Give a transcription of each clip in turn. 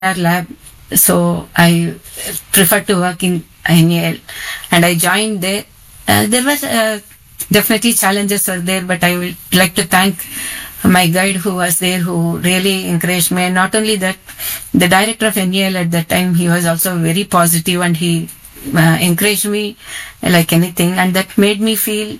lab, so I prefer to work in NAL, and I joined there. There was definitely challenges were there, but I would like to thank my guide who was there, who really encouraged me. And not only that, the director of NAL at that time, he was also very positive, and he encouraged me like anything, and that made me feel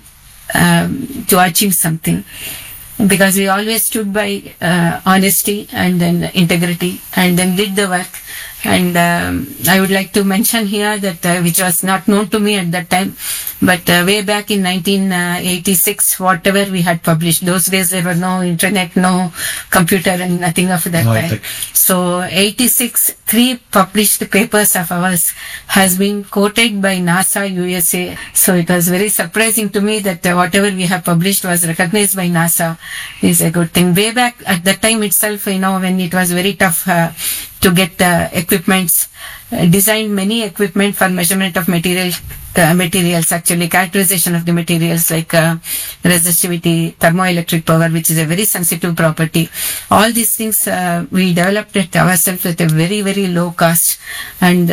to achieve something, because we always stood by honesty and then integrity, and then did the work. And I would like to mention here that which was not known to me at that time, but way back in 1986, whatever we had published, those days there were no internet, no computer, and nothing of that kind. So 86, 3 published papers of ours has been quoted by NASA USA. So it was very surprising to me that whatever we have published was recognized by NASA is a good thing. Way back at that time itself, when it was very tough to get equipments, designed many equipment for measurement of materials, actually characterization of the materials like resistivity, thermoelectric power, which is a very sensitive property. All these things we developed it ourselves at a very, very low cost, and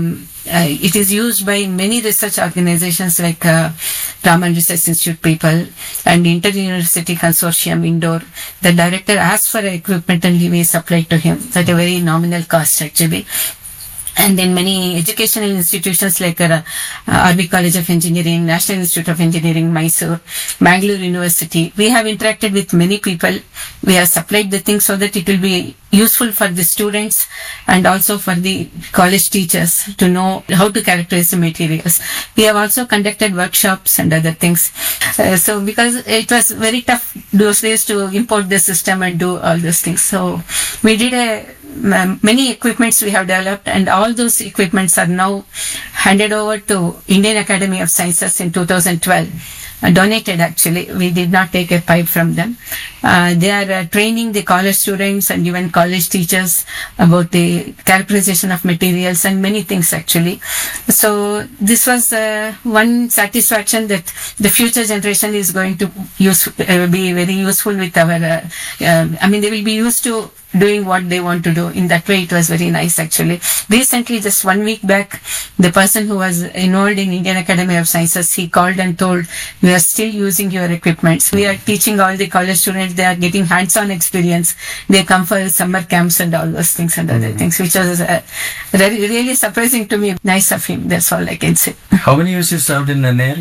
it is used by many research organizations like Raman Research Institute people and Inter-University Consortium Indore. The director asked for equipment and we supplied to him at a very nominal cost actually. And then many educational institutions like RV College of Engineering, National Institute of Engineering, Mysore, Bangalore University. We have interacted with many people. We have supplied the things so that it will be useful for the students and also for the college teachers to know how to characterize the materials. We have also conducted workshops and other things. So because it was very tough those days to import the system and do all those things. So we did many equipments we have developed, and all those equipments are now handed over to Indian Academy of Sciences in 2012. Donated actually. We did not take a pipe from them. They are training the college students and even college teachers about the characterization of materials and many things actually. So this was one satisfaction that the future generation is going to be very useful with our, they will be used to doing what they want to do. In that way, it was very nice actually. Recently, just 1 week back, the person who was enrolled in Indian Academy of Sciences, he called and told, we are still using your equipment. We are teaching all the college students, they are getting hands-on experience. They come for summer camps and all those things and other things, which was really surprising to me. Nice of him, that's all I can say. How many years you served in NAL?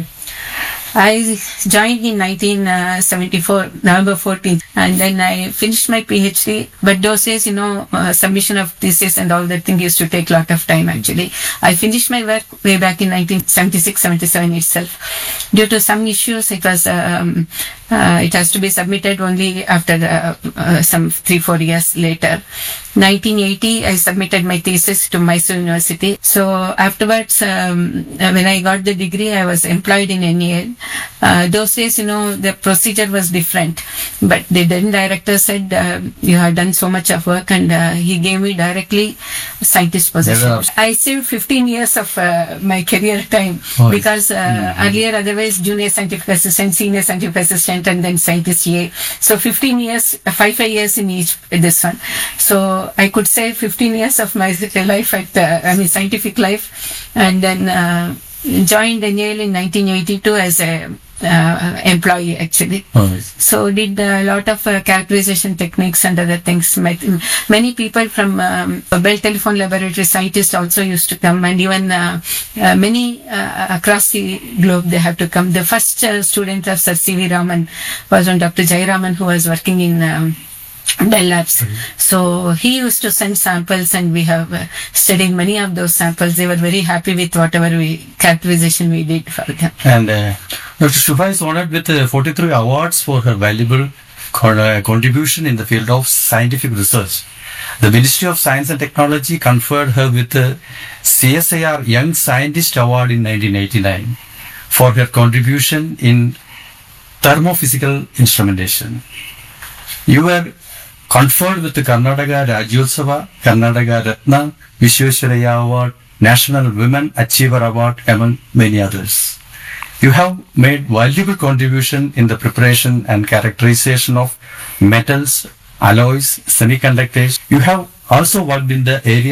I joined in 1974, November 14th, and then I finished my PhD. But those days, submission of thesis and all that thing used to take a lot of time actually. I finished my work way back in 1976-77 itself. Due to some issues, it has to be submitted only after some 3-4 years later. 1980, I submitted my thesis to Mysore University. So afterwards, when I got the degree, I was employed in NAL. Those days, the procedure was different. But the then director said, you have done so much of work, and he gave me directly scientist position. I saved 15 years of my career time because earlier, otherwise, junior scientific assistant, senior scientific assistant, and then scientist A. So 15 years, 5 years in each, this one. So I could say 15 years of my life scientific life, and then joined NAL in 1982 as a employee actually. So did a lot of characterization techniques and other things. Many people from Bell Telephone Laboratory scientists also used to come, and even many across the globe they have to come. The first student of Sir C.V. Raman was on Dr. Jai Raman, who was working in Bell Labs. So he used to send samples, and we have studied many of those samples. They were very happy with whatever characterization we did for them. And Dr. Shubha is honored with 43 awards for her valuable contribution in the field of scientific research. The Ministry of Science and Technology conferred her with the CSIR Young Scientist Award in 1989 for her contribution in thermophysical instrumentation. You were conferred with the Karnataka Rajyotsava, Karnataka Ratna, Vishwesvaraya Award, National Women Achiever Award, among many others. You have made valuable contribution in the preparation and characterization of metals, alloys, semiconductors. You have also worked in the area